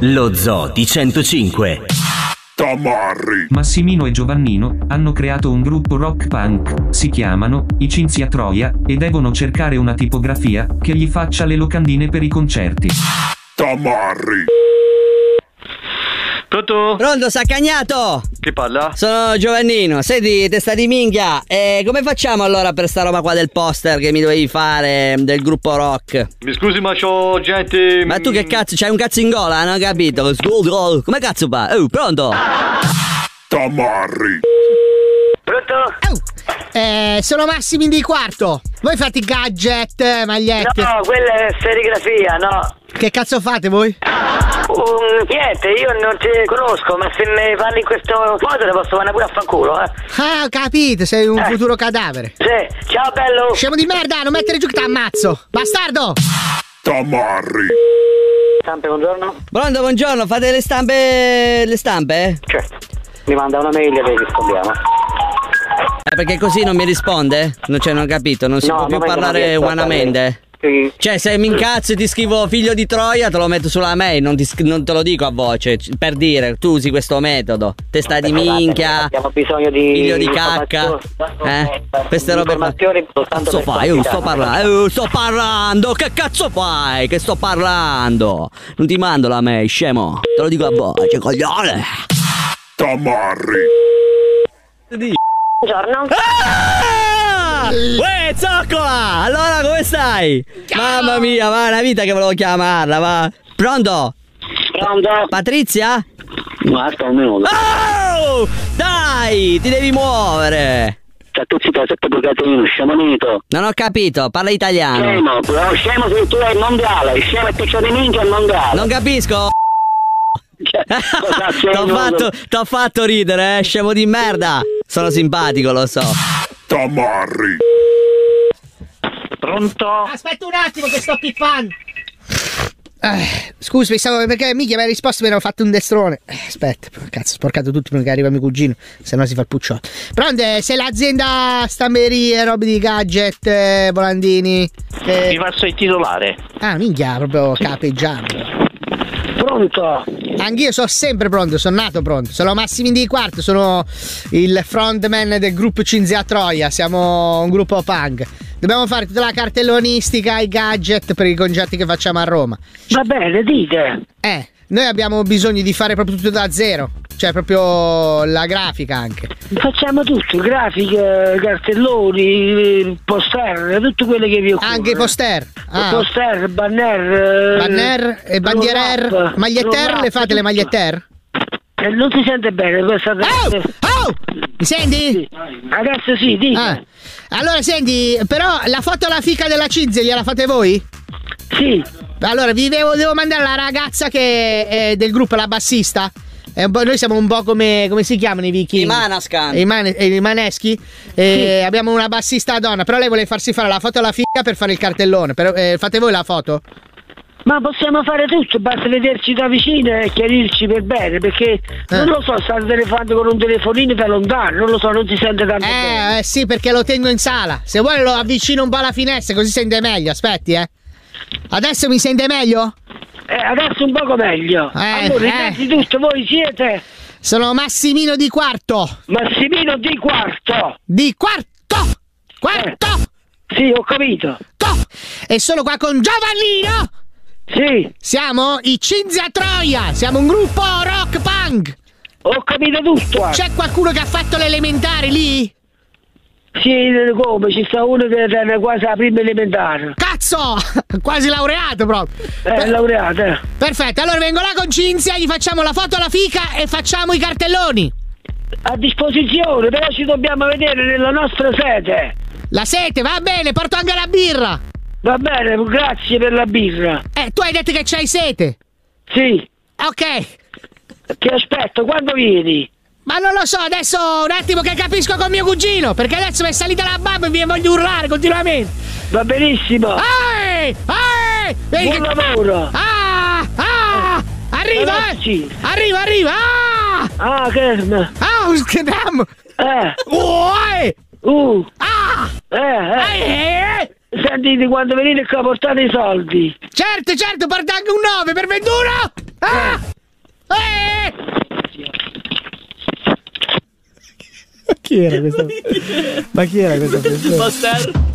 Lo Zoo di 105. Tamarri. Massimino e Giovannino hanno creato un gruppo rock punk, si chiamano i Cinzia Troia, e devono cercare una tipografia che gli faccia le locandine per i concerti. Tamarri. Pronto? Pronto, Saccagnato? Chi parla? Sono Giovannino. Senti, testa di minchia, come facciamo allora per sta roba qua del poster che mi dovevi fare del gruppo rock? Mi scusi, ma c'ho gente... Ma tu che cazzo, c'hai un cazzo in gola, non ho capito? Come cazzo fa? Pronto? Tamarri. Pronto? Sono Massimi di Quarto. Voi fate gadget, magliette? No, quella è serigrafia, no. Che cazzo fate voi? Niente, io non ti conosco, ma se mi parli in questo modo te posso mandare pure a fanculo, eh. Ah, ho capito, sei un futuro cadavere. Sì, ciao bello. Scemo di merda, non mettere giù che t'ammazzo. Bastardo! Tamarri. Stampe, buongiorno. Pronto, buongiorno, fate le stampe? Le stampe? Certo. Mi manda una mail e vi rispondiamo. Perché così non mi risponde? Non ho capito, non si può più parlare umanamente. Sì. Cioè, se mi incazzo e ti scrivo figlio di Troia, te lo metto sulla mail, non te lo dico a voce, per dire, tu usi questo metodo. Testa di minchia, abbiamo bisogno di figlio di cacca, queste robe qua. Cazzo fai? Sto parlando, che cazzo fai? Che sto parlando? Non ti mando la mail, scemo, te lo dico a voce, coglione. Tamarri. Buongiorno. Uè, zoccola! Allora come stai? Ciao. Mamma mia, va, è una vita che volevo chiamarla, va. Pronto? Pronto? Patrizia? Guarda un minuto. Oh! Dai, ti devi muovere. Cioè tu ci fai sempre bucatino, scemonito. Non ho capito, parla italiano. Scemo, però scemo se tu hai il mondiale, scemo e piccio di minchia è il mondiale. Non capisco. T'ho fatto ridere, scemo di merda. Sono simpatico, lo so. Tamarri. Pronto? Aspetta un attimo che sto pippando. Scusi, pensavo perché mica mi ha risposto mi hanno fatto un destrone. Aspetta, cazzo, ho sporcato tutto prima che arriva mio cugino, se no si fa il pucciotto. Pronto, sei l'azienda stamperie, robe di gadget, volandini? Mi passo il titolare. Ah, minchia, proprio capeggiando. Pronto? Anch'io sono sempre pronto, sono nato pronto. Sono Massimi di Quarto, sono il frontman del gruppo Cinzia Troia. Siamo un gruppo punk. Dobbiamo fare tutta la cartellonistica, i gadget per i concerti che facciamo a Roma. Va bene, dite. Noi abbiamo bisogno di fare proprio tutto da zero. Cioè proprio la grafica anche. Facciamo tutto, grafiche, cartelloni, poster, tutte quelle che vi occorrono. Anche poster. Poster, banner. Banner e bandierer. Maglietter, le fate le magliettere? Non si sente bene questa. Oh! Mi senti? Sì. Adesso sì, dite. Allora senti, però la foto alla fica della Cinzia gliela fate voi? Sì. Allora vi devo mandare la ragazza che è del gruppo, la bassista. Noi siamo un po' come si chiamano i vichinghi? I Manascan. I maneschi. Abbiamo una bassista donna, però lei vuole farsi fare la foto alla figa per fare il cartellone. Fate voi la foto? Ma possiamo fare tutto, basta vederci da vicino e chiarirci per bene, perché non lo so, state telefonando con un telefonino da lontano, non lo so, non si sente tanto bene. Sì, perché lo tengo in sala. Se vuole lo avvicino un po' alla finestra, così sente meglio. Aspetti, Adesso mi sente meglio? Adesso un poco meglio. Allora, innanzitutto voi siete? Sono Massimino di Quarto. Massimino di Quarto. Di Quarto? Quarto? Sì, ho capito. E sono qua con Giovannino. Sì. Siamo i Cinzia Troia. Siamo un gruppo rock punk. Ho capito tutto. C'è qualcuno che ha fatto l'elementare lì? Sì, come? Ci sta uno che è quasi la prima elementare. Cazzo! Quasi laureato proprio. Laureato. Perfetto, allora vengo là con Cinzia, gli facciamo la foto alla fica e facciamo i cartelloni. A disposizione, però ci dobbiamo vedere nella nostra sede. La sete, va bene, porto anche la birra. Va bene, grazie per la birra. Tu hai detto che c'hai sete? Sì. Ok. Ti aspetto, quando vieni? Ma non lo so, adesso un attimo che capisco con mio cugino, perché adesso mi è salita la bamba e mi voglio urlare continuamente. Va benissimo. Buon lavoro. Arriva, arriva. Scherziamo. Sentite, quando venite qua portate i soldi. Certo, porta anche un 9 per 21. chi era questa? Ma chi era questa persona? Buster?